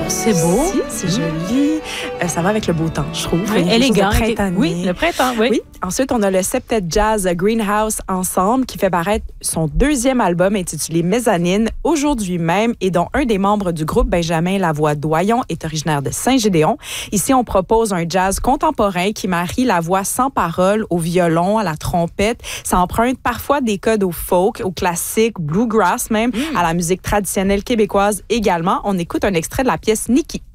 C'est beau. C'est joli. Ça va avec le beau temps, je trouve. Oui, élégant. Oui, le printemps, oui. Ensuite, on a le septet jazz Greenhouse Ensemble qui fait paraître son deuxième album intitulé Mezzanine aujourd'hui même et dont un des membres du groupe, Benjamin Lavoie-Doyon, est originaire de Saint-Gédéon. Ici, on propose un jazz contemporain qui marie la voix sans parole au violon, à la trompette. Ça emprunte parfois des codes au folk, au classique, bluegrass même, à la musique traditionnelle québécoise également. On écoute un extrait de la pièce Nikki.